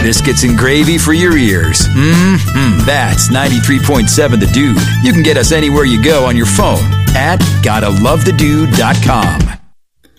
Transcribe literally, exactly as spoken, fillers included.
biscuits and gravy for your ears. Mm-hmm. That's ninety-three point seven The Dude. You can get us anywhere you go on your phone at gotta love the dude dot com.